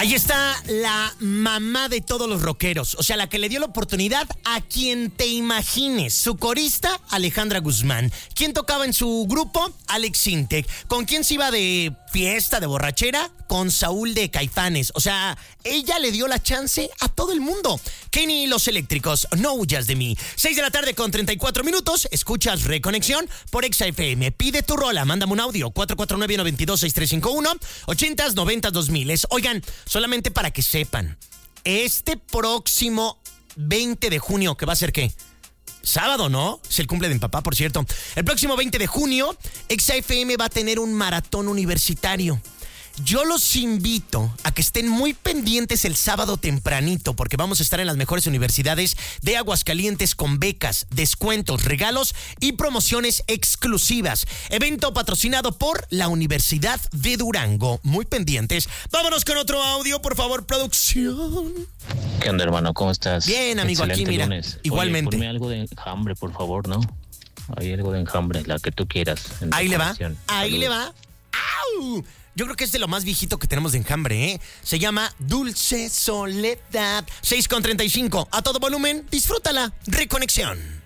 Ahí está la mamá de todos los rockeros, o sea, la que le dio la oportunidad a quien te imagines. Su corista, Alejandra Guzmán. ¿Quién tocaba en su grupo? Alex Sintek. ¿Con quién se iba de fiesta, de borrachera? Con Saúl de Caifanes. O sea, ella le dio la chance a todo el mundo. Kenny y los Eléctricos, no huyas de mí. 6 de la tarde con 34 minutos. Escuchas Reconexión por Exa FM. Pide tu rola, mándame un audio. 449-922-6351. 80s, 90s, 2000s. Oigan, solamente para que sepan, este próximo 20 de junio, que va a ser ¿qué? Sábado, ¿no? Es el cumple de mi papá, por cierto. El próximo 20 de junio, Exa FM va a tener un maratón universitario. Yo los invito a que estén muy pendientes el sábado tempranito, porque vamos a estar en las mejores universidades de Aguascalientes con becas, descuentos, regalos y promociones exclusivas. Evento patrocinado por la Universidad de Durango. Muy pendientes. Vámonos con otro audio, por favor, producción. ¿Qué onda, hermano? ¿Cómo estás? Bien, amigo, Excelente aquí, mira. lunes. Igualmente. Oye, ponme algo de enjambre, por favor, ¿no? Hay algo de enjambre, la que tú quieras. Ahí le va. Ahí Saludos. le va. ¡Au! Yo creo que es de lo más viejito que tenemos de enjambre, ¿eh? Se llama Dulce Soledad. 6:35. A todo volumen, disfrútala. Reconexión.